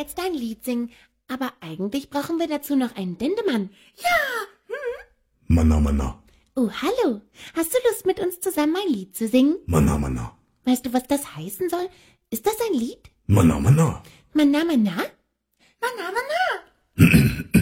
jetzt ein Lied singen, aber eigentlich brauchen wir dazu noch einen Dendemann. Ja, Manna, Manna. Oh, hallo. Hast du Lust, mit uns zusammen ein Lied zu singen? Manna, Manna. Weißt du, was das heißen soll? Ist das ein Lied? Manna, Manna. Manna, Manna? Manna, Manna.